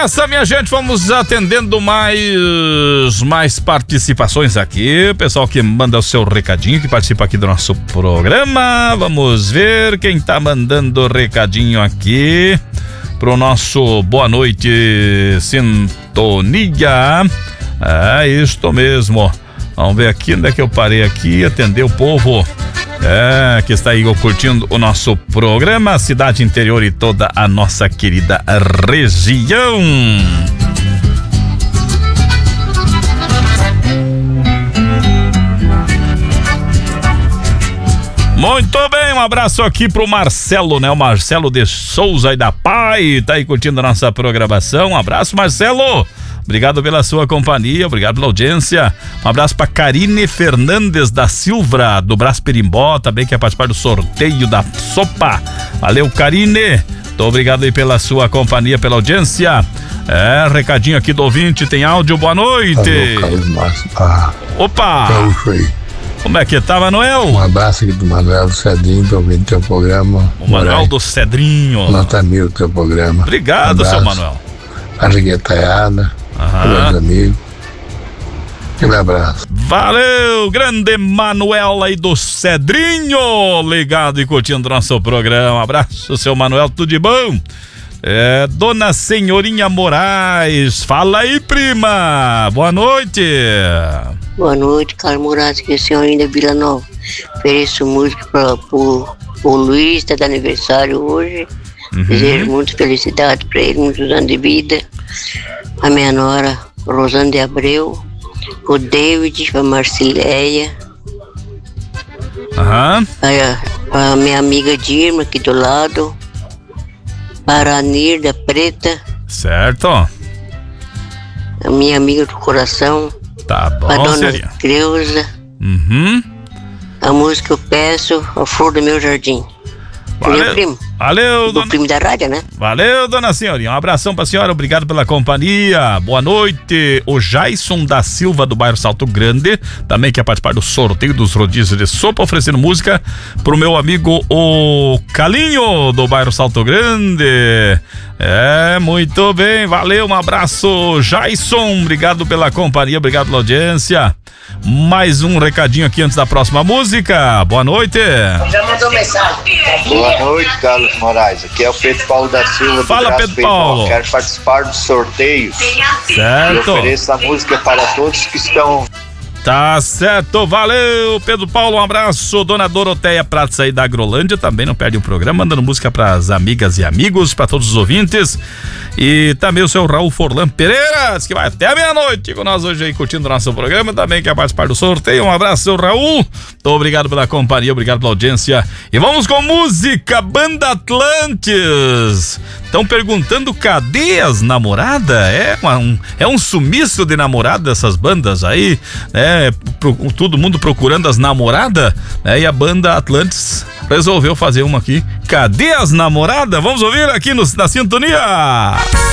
nessa, minha gente, vamos atendendo mais participações aqui. O pessoal que manda o seu recadinho, que participa aqui do nosso programa. Vamos ver quem tá mandando recadinho aqui pro nosso boa noite, sintonia. É isto mesmo. Vamos ver aqui onde é que eu parei aqui, atender o povo que está aí curtindo o nosso programa, cidade interior e toda a nossa querida região. Muito bem, um abraço aqui pro Marcelo, né? O Marcelo de Souza aí da Pai, tá aí curtindo a nossa programação. Um abraço, Marcelo. Obrigado pela sua companhia, obrigado pela audiência. Um abraço pra Karine Fernandes da Silva, do Brás Perimbó, também quer participar do sorteio da sopa. Valeu, Karine. Muito obrigado aí pela sua companhia, pela audiência. Recadinho aqui do ouvinte, tem áudio, boa noite. Alô, Carlos Márcio. Opa! Aí. Como é que tá, Manuel? Um abraço aqui do Manuel do Cedrinho, tô ouvindo teu programa. O Manuel do Cedrinho. Nota 1000 teu programa. Obrigado, seu Manuel. Arreguetaiada. Meus amigos. Aquele abraço. Valeu, grande Manuel aí do Cedrinho, ligado e curtindo nosso programa. Abraço, seu Manuel, tudo de bom? Dona Senhorinha Moraes, fala aí, prima. Boa noite. Boa noite, Carlos Moraes, que é senhorinha da Vila Nova. Ofereço música pro Luiz, tá de aniversário hoje. Desejo muita felicidade pra ele, muitos anos de vida. A minha nora, Rosane de Abreu, o David, a Marcileia, a minha amiga Dirma aqui do lado, para a Nir da Preta, certo? A minha amiga do coração, tá bom, a dona Creuza, a música eu peço, a flor do meu jardim. Valeu, primo. Valeu, dona... primo da rádio, né? Valeu, dona senhorinha. Um abração pra senhora, obrigado pela companhia. Boa noite. O Jason da Silva, do bairro Salto Grande, também quer participar do sorteio dos rodízios de sopa, oferecendo música pro meu amigo o Calinho, do bairro Salto Grande. Muito bem, valeu, um abraço, Jason. Obrigado pela companhia, obrigado pela audiência. Mais um recadinho aqui antes da próxima música. Boa noite. Já mandou mensagem. Boa noite, Carlos Moraes. Aqui é o Pedro Paulo da Silva. Fala, Pedro Paulo. Quero participar do sorteio. Certo. E ofereço a música para todos que estão... Tá certo, valeu, Pedro Paulo, um abraço. Dona Doroteia Prates aí da Agrolândia, também não perde o programa, mandando música pras amigas e amigos, pra todos os ouvintes. E também o seu Raul Forlan Pereira, que vai até a meia-noite com nós hoje aí, curtindo o nosso programa, também quer participar do sorteio. Um abraço, seu Raul. Muito obrigado pela companhia, obrigado pela audiência. E vamos com música, Banda Atlantes. Estão perguntando cadê as namoradas? É um sumiço de namorada dessas bandas aí, né? Todo mundo procurando as namoradas, né? E a Banda Atlantes resolveu fazer uma aqui. Cadê as namoradas? Vamos ouvir aqui na sintonia.